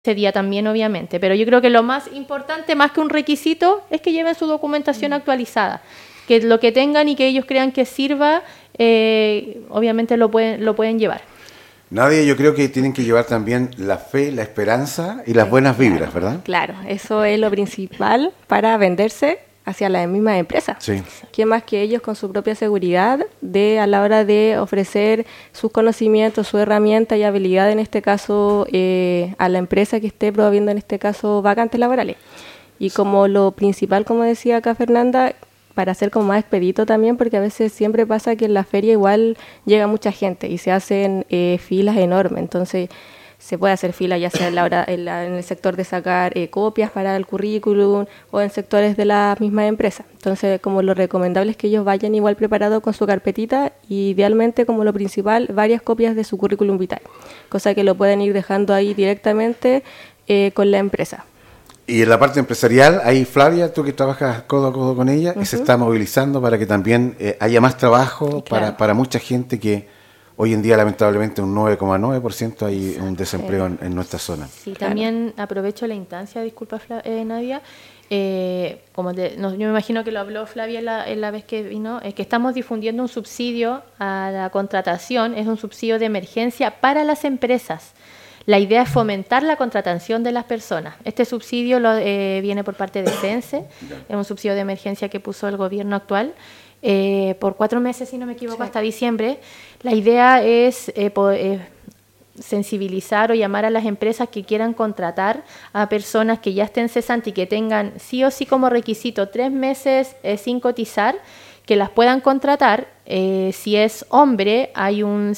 ese día también, obviamente. Pero yo creo que lo más importante, más que un requisito, es que lleven su documentación actualizada. Que lo que tengan y que ellos crean que sirva, obviamente lo pueden llevar. Nadia, yo creo que tienen que llevar también la fe, la esperanza y las buenas vibras, ¿verdad? Claro, eso es lo principal para venderse hacia la misma empresa. Sí. ¿Quién más que ellos con su propia seguridad a la hora de ofrecer sus conocimientos, su herramienta y habilidad, en este caso, a la empresa que esté promoviendo, en este caso, vacantes laborales? Y como lo principal, como decía acá Fernanda, para hacer como más expedito también, porque a veces siempre pasa que en la feria igual llega mucha gente y se hacen filas enormes, entonces se puede hacer fila ya sea en el sector de sacar copias para el currículum o en sectores de la misma empresa. Entonces, como lo recomendable es que ellos vayan igual preparados con su carpetita y idealmente, como lo principal, varias copias de su currículum vitae, cosa que lo pueden ir dejando ahí directamente con la empresa. Y en la parte empresarial, ahí Flavia, tú que trabajas codo a codo con ella, se está movilizando para que también haya más trabajo para mucha gente que hoy en día lamentablemente un 9,9% hay un desempleo en nuestra zona. Sí, también aprovecho la instancia, disculpa Nadia, yo me imagino que lo habló Flavia en la vez que vino, es que estamos difundiendo un subsidio a la contratación, es un subsidio de emergencia para las empresas. La idea es fomentar la contratación de las personas. Este subsidio viene por parte de CENSE, es un subsidio de emergencia que puso el gobierno actual por 4 meses, si no me equivoco, hasta diciembre. La idea es sensibilizar o llamar a las empresas que quieran contratar a personas que ya estén cesantes y que tengan sí o sí como requisito 3 meses sin cotizar, que las puedan contratar. Si es hombre, hay un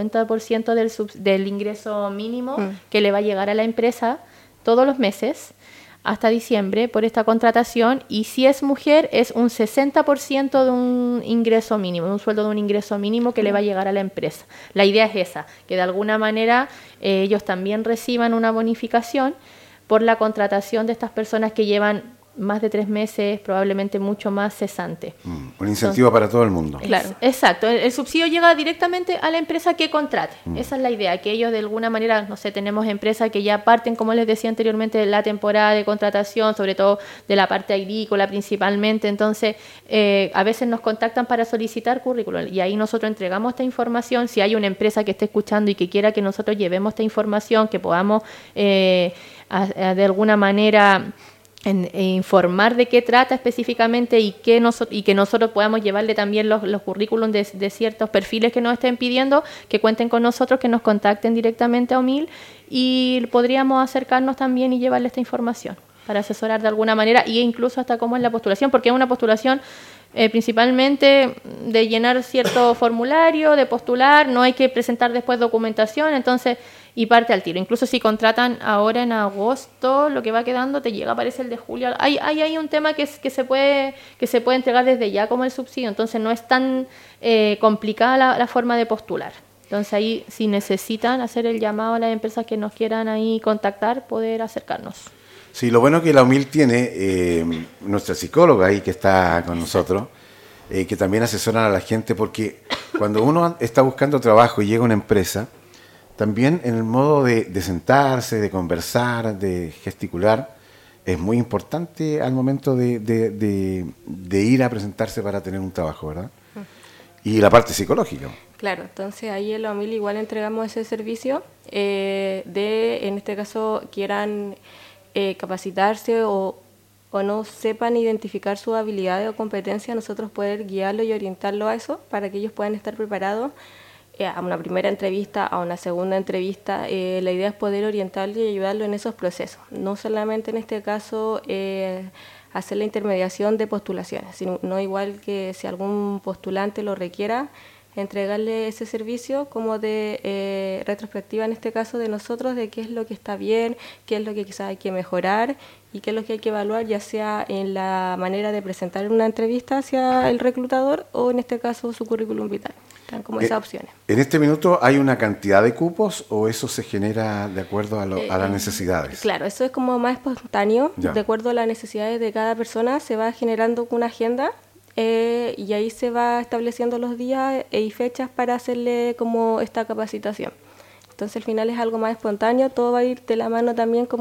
50% del ingreso mínimo que le va a llegar a la empresa todos los meses hasta diciembre por esta contratación, y si es mujer es un 60% de un ingreso mínimo, de un sueldo de un ingreso mínimo que le va a llegar a la empresa. La idea es esa, que de alguna manera ellos también reciban una bonificación por la contratación de estas personas que llevan más de 3 meses, probablemente mucho más cesante. Un incentivo para todo el mundo. Claro, exacto. El subsidio llega directamente a la empresa que contrate. Esa es la idea, que ellos de alguna manera, no sé, tenemos empresas que ya parten, como les decía anteriormente, de la temporada de contratación, sobre todo de la parte agrícola principalmente. Entonces, a veces nos contactan para solicitar currículum y ahí nosotros entregamos esta información. Si hay una empresa que esté escuchando y que quiera que nosotros llevemos esta información, que podamos de alguna manera informar de qué trata específicamente y que nosotros podamos llevarle también los currículums de ciertos perfiles que nos estén pidiendo, que cuenten con nosotros, que nos contacten directamente a OMIL y podríamos acercarnos también y llevarle esta información para asesorar de alguna manera, e incluso hasta cómo es la postulación, porque es una postulación principalmente de llenar cierto formulario, de postular, no hay que presentar después documentación, entonces, y parte al tiro. Incluso si contratan ahora en agosto, lo que va quedando te llega, aparece el de julio. Hay un tema que se puede entregar desde ya como el subsidio, entonces no es tan complicada la forma de postular. Entonces ahí, si necesitan hacer el llamado a las empresas que nos quieran ahí contactar, poder acercarnos. Sí, lo bueno que la UMIL tiene, nuestra psicóloga ahí que está con nosotros, que también asesoran a la gente, porque cuando uno está buscando trabajo y llega a una empresa, también en el modo de sentarse, de conversar, de gesticular, es muy importante al momento de ir a presentarse para tener un trabajo, ¿verdad? Y la parte psicológica. Claro, entonces ahí en la UMIL igual entregamos ese servicio en este caso, quieran capacitarse o no sepan identificar sus habilidades o competencias, nosotros poder guiarlo y orientarlo a eso para que ellos puedan estar preparados a una primera entrevista, a una segunda entrevista. La idea es poder orientarlo y ayudarlo en esos procesos, no solamente en este caso hacer la intermediación de postulaciones, sino no igual que si algún postulante lo requiera, entregarle ese servicio como de retrospectiva en este caso de nosotros, de qué es lo que está bien, qué es lo que quizás hay que mejorar y qué es lo que hay que evaluar, ya sea en la manera de presentar una entrevista hacia el reclutador o en este caso su currículum vitae. Están como esas opciones. ¿En este minuto hay una cantidad de cupos o eso se genera de acuerdo a las necesidades? Claro, eso es como más espontáneo, ya. De acuerdo a las necesidades de cada persona se va generando una agenda. Y ahí se va estableciendo los días y fechas para hacerle como esta capacitación. Entonces al final es algo más espontáneo, todo va a ir de la mano también como